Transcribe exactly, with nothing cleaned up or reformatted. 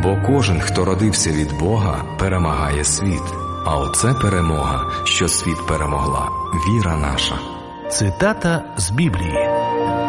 Бо кожен, хто родився від Бога, перемагає світ. А оце перемога, що світ перемогла – віра наша. Цитата з Біблії.